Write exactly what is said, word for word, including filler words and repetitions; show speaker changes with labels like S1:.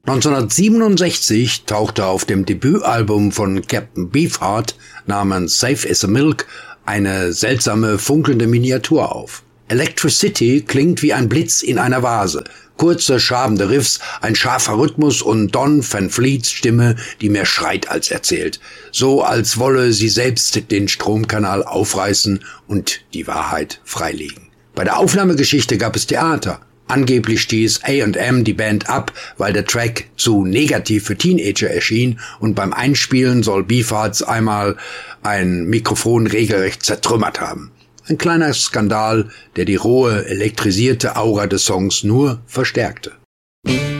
S1: neunzehnhundertsiebenundsechzig tauchte auf dem Debütalbum von Captain Beefheart namens Safe as a Milk eine seltsame, funkelnde Miniatur auf. Electricity klingt wie ein Blitz in einer Vase. Kurze, schabende Riffs, ein scharfer Rhythmus und Don Van Fleets Stimme, die mehr schreit als erzählt. So, als wolle sie selbst den Stromkanal aufreißen und die Wahrheit freilegen. Bei der Aufnahmegeschichte gab es Theater. Angeblich stieß A und M die Band ab, weil der Track zu negativ für Teenager erschien und beim Einspielen soll Beefheart einmal ein Mikrofon regelrecht zertrümmert haben. Ein kleiner Skandal, der die rohe, elektrisierte Aura des Songs nur verstärkte.